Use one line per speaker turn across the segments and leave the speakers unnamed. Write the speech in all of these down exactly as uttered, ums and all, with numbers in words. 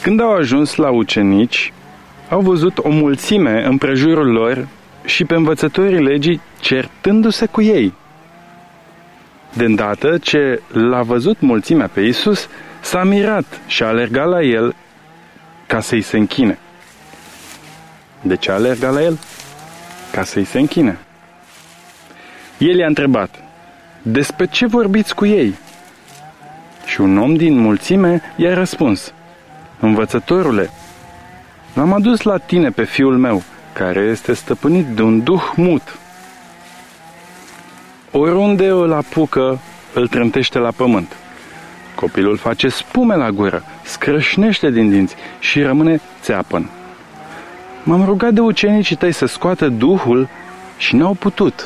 Când au ajuns la ucenici, au văzut o mulțime împrejurul lor și pe învățătorii legii certându-se cu ei. De îndată ce l-a văzut mulțimea pe Iisus, s-a mirat și a alergat la el ca să-i se închine. De ce a alergat la el? Ca să-i se închine. El i-a întrebat: despre ce vorbiți cu ei? Și un om din mulțime i-a răspuns: învățătorule, l-am adus la tine pe fiul meu, care este stăpânit de un duh mut. Oriunde îl apucă, îl trântește la pământ. Copilul face spume la gură, scrâșnește din dinți și rămâne țeapăn. M-am rugat de ucenicii tăi să scoată duhul și n-au putut.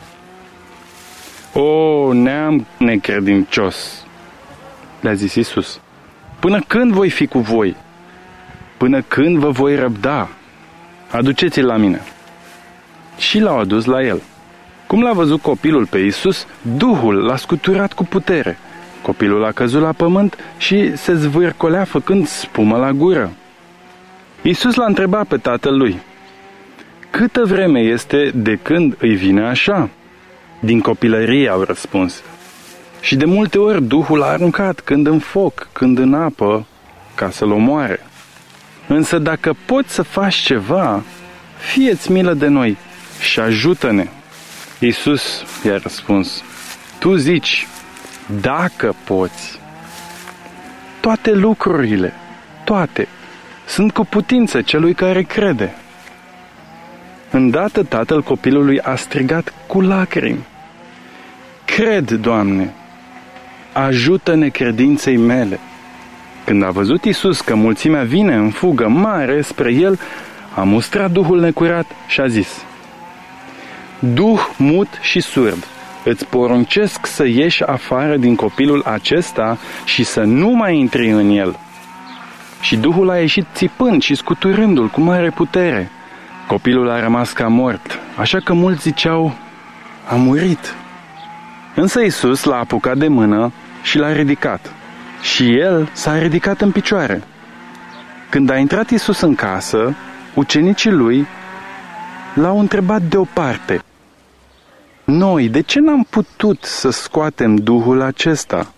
O, neam necredincios, le-a zis Iisus, până când voi fi cu voi? Până când vă voi răbda? Aduceți-l la mine. Și l-au adus la el. Cum l-a văzut copilul pe Iisus, Duhul l-a scuturat cu putere. Copilul a căzut la pământ și se zvârcolea făcând spumă la gură. Iisus l-a întrebat pe tatăl lui: câtă vreme este de când îi vine așa? Din copilărie, au răspuns. Și de multe ori Duhul a aruncat, când în foc, când în apă, ca să-l omoare. Însă dacă poți să faci ceva, fie-ți milă de noi și ajută-ne. Iisus i-a răspuns: tu zici, dacă poți. Toate lucrurile, toate, sunt cu putință celui care crede. Îndată tatăl copilului a strigat cu lacrimi: cred, Doamne, ajută-ne credinței mele. Când a văzut Iisus că mulțimea vine în fugă mare spre el, a mustrat duhul necurat și a zis: duh mut și surd, îți poruncesc să ieși afară din copilul acesta și să nu mai intri în el. Și duhul a ieșit țipând și scuturându-l cu mare putere. Copilul a rămas ca mort, așa că mulți ziceau: a murit. Însă Iisus l-a apucat de mână și l-a ridicat. Și el s-a ridicat în picioare. Când a intrat Iisus în casă, ucenicii lui l-au întrebat deoparte: noi, de ce n-am putut să scoatem duhul acesta?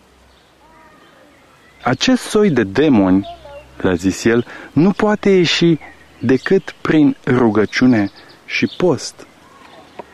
Acest soi de demoni, le-a zis el, nu poate ieși decât prin rugăciune și post.